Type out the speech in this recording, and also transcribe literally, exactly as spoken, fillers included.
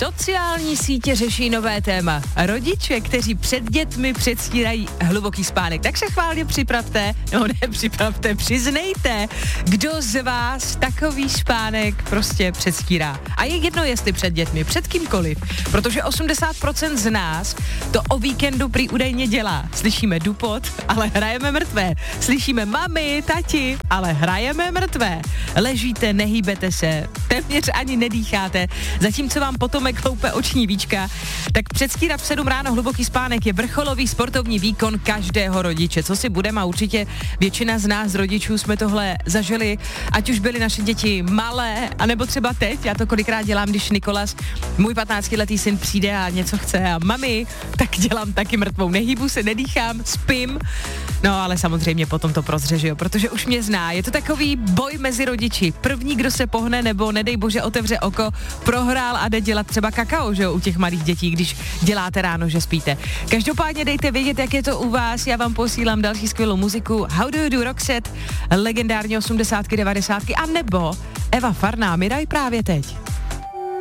Sociální sítě řeší nové téma. Rodiče, kteří před dětmi předstírají hluboký spánek. Tak se chválně připravte, no ne připravte, přiznejte, kdo z vás takový spánek prostě předstírá. A je jedno, jestli před dětmi, před kýmkoliv, protože osmdesát procent z nás to o víkendu prý údajně dělá. Slyšíme dupot, ale hrajeme mrtvé. Slyšíme mami, tati, ale hrajeme mrtvé. Ležíte, nehýbete se, téměř ani nedýcháte, zatímco vám potomek hloupe oční víčka, tak předstírat v sedm ráno hluboký spánek je vrcholový sportovní výkon každého rodiče. Co si budeme, a určitě většina z nás rodičů jsme tohle zažili, ať už byly naše děti malé, anebo třeba teď. Já to kolikrát dělám, když Nikolas, můj patnáctiletý syn, přijde a něco chce a mami, tak dělám taky mrtvou. Nehýbu se, nedýchám, spím. No ale samozřejmě potom to prozře, že jo, protože už mě zná. Je to takový boj mezi rodiči. První, kdo se pohne nebo nedej bože otevře oko, prohrál a jde dělat třeba kakao, že jo, u těch malých dětí, když děláte ráno, že spíte. Každopádně dejte vědět, jak je to u vás. Já vám posílám další skvělou muziku. How do you do, Roxette, legendární osmdesátky, devadesátky a nebo Eva Farná mi dají právě teď.